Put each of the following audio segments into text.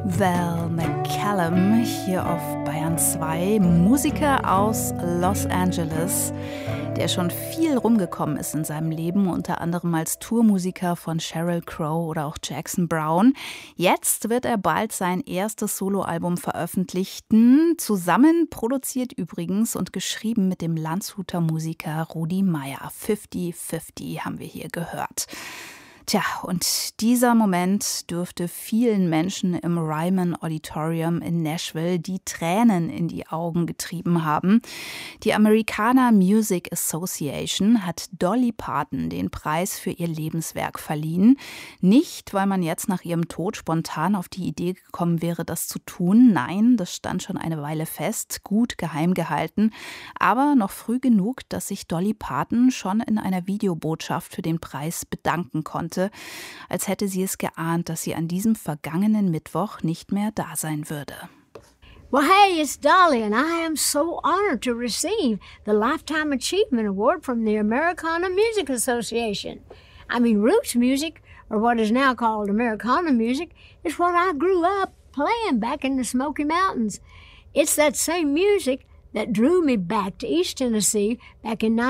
Val McCallum hier auf Bayern 2, Musiker aus Los Angeles, der schon viel rumgekommen ist in seinem Leben, unter anderem als Tourmusiker von Sheryl Crow oder auch Jackson Browne. Jetzt wird er bald sein erstes Soloalbum veröffentlichen, zusammen produziert übrigens und geschrieben mit dem Landshuter Musiker Rudi Meier. 50-50 haben wir hier gehört. Tja, und dieser Moment dürfte vielen Menschen im Ryman Auditorium in Nashville die Tränen in die Augen getrieben haben. Die Americana Music Association hat Dolly Parton den Preis für ihr Lebenswerk verliehen. Nicht, weil man jetzt nach ihrem Tod spontan auf die Idee gekommen wäre, das zu tun. Nein, das stand schon eine Weile fest, gut geheim gehalten. Aber noch früh genug, dass sich Dolly Parton schon in einer Videobotschaft für den Preis bedanken konnte, als hätte sie es geahnt, dass sie an diesem vergangenen Mittwoch nicht mehr da sein würde. Well, hey, it's Dolly, and I am so honored to receive the Lifetime Achievement Award from the Americana Music Association. I mean, roots music, or what is now called Americana music, is what I grew up playing back in the Smoky Mountains. It's that same music that drew me back to East Tennessee back in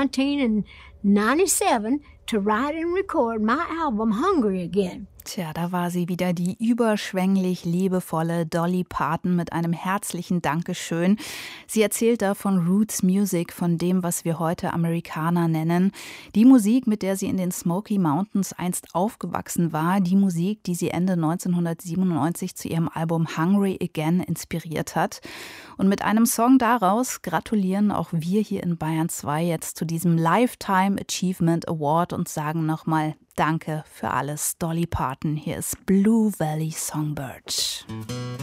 1997 to write and record my album Hungry Again. Tja, da war sie wieder, die überschwänglich liebevolle Dolly Parton mit einem herzlichen Dankeschön. Sie erzählt da von Roots Music, von dem, was wir heute Americana nennen. Die Musik, mit der sie in den Smoky Mountains einst aufgewachsen war. Die Musik, die sie Ende 1997 zu ihrem Album Hungry Again inspiriert hat. Und mit einem Song daraus gratulieren auch wir hier in Bayern 2 jetzt zu diesem Lifetime Achievement Award und sagen nochmal Danke für alles, Dolly Parton. Hier ist Blue Valley Songbird.